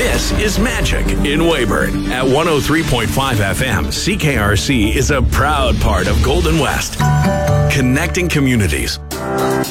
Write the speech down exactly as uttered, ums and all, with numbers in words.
This is Magic in Weyburn. At one oh three point five F M, C K R C is a proud part of Golden West, connecting communities.